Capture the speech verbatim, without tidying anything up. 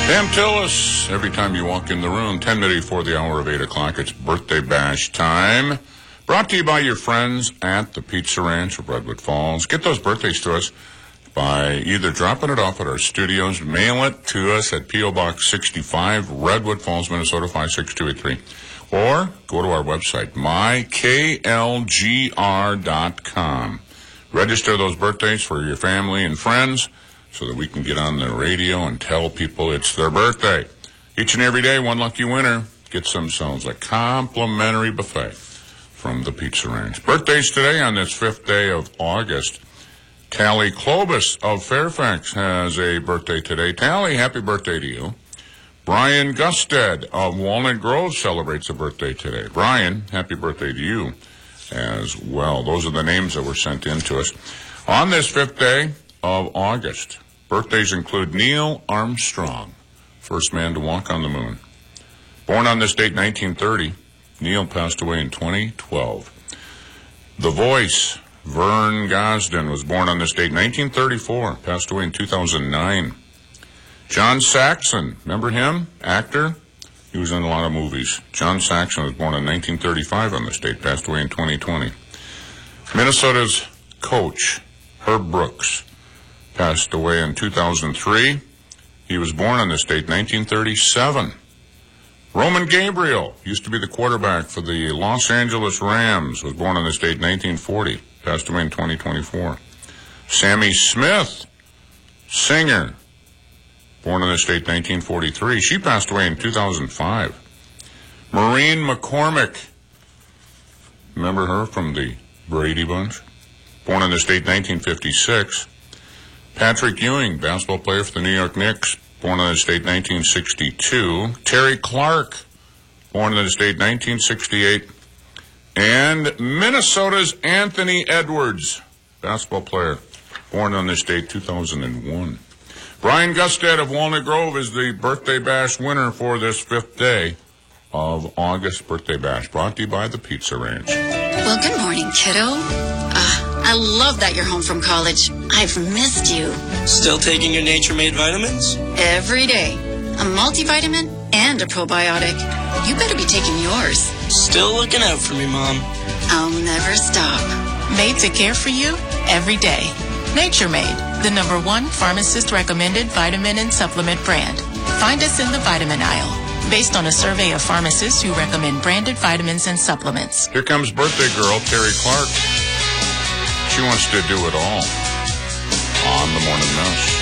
Pam Tillis, every time you walk in the room, ten minutes before the hour of eight o'clock, it's birthday bash time. Brought to you by your friends at the Pizza Ranch of Redwood Falls. Get those birthdays to us by either dropping it off at our studios, mail it to us at P O. Box sixty-five, Redwood Falls, Minnesota, five six two eight three. Or go to our website, my k l g r dot com. Register those birthdays for your family and friends so that we can get on the radio and tell people it's their birthday. Each and every day, one lucky winner gets themselves a complimentary buffet from the Pizza Ranch. Birthdays today on this fifth day of August. Tally Clovis of Fairfax has a birthday today. Tally, happy birthday to you. Brian Gusted of Walnut Grove celebrates a birthday today. Brian, happy birthday to you as well. Those are the names that were sent in to us. On this fifth day of August, birthdays include Neil Armstrong, first man to walk on the moon. Born on this date, nineteen thirty, Neil passed away in twenty twelve. The Voice, Vern Gosdin, was born on this date, nineteen thirty-four, passed away in two thousand nine. John Saxon, remember him? Actor? He was in a lot of movies. John Saxon was born in nineteen thirty-five on this date, passed away in twenty twenty. Minnesota's coach, Herb Brooks, passed away in two thousand three. He was born on this date, nineteen thirty-seven. Roman Gabriel used to be the quarterback for the Los Angeles Rams, was born on this date, nineteen forty, passed away in twenty twenty-four. Sammy Smith, singer, born on this date, nineteen forty-three. She passed away in two thousand five. Maureen McCormick, remember her from the Brady Bunch? Born on this date, nineteen fifty-six. Patrick Ewing, basketball player for the New York Knicks, born on this date, nineteen sixty-two. Terry Clark, born on this date, nineteen sixty-eight. And Minnesota's Anthony Edwards, basketball player, born on this date, two thousand one. Brian Gusted of Walnut Grove is the birthday bash winner for this fifth day of August. Birthday bash brought to you by the Pizza Ranch. Well, good morning, kiddo. Uh, I love that you're home from college. I've missed you. Still taking your Nature Made vitamins? Every day. A multivitamin and a probiotic. You better be taking yours. Still looking out for me, Mom. I'll never stop. Made to care for you every day. Nature Made, the number one pharmacist-recommended vitamin and supplement brand. Find us in the vitamin aisle, based on a survey of pharmacists who recommend branded vitamins and supplements. Here comes birthday girl Terry Clark. She wants to do it all on the Morning Mouse.